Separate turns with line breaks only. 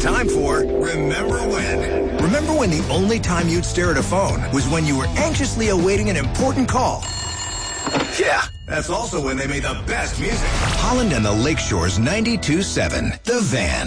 time for Remember When. Remember when the only time you'd stare at a phone was when you were anxiously awaiting an important call? Yeah, that's also when they made the best music. Holland and the Lakeshore's 92.7, The Van.